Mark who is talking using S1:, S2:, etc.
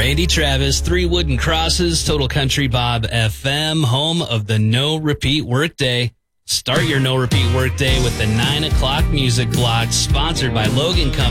S1: Randy Travis, 3 Wooden Crosses, Total Country Bob FM, home of the No Repeat Workday. Start your No Repeat Workday with the 9 o'clock music block, sponsored by Logan Company.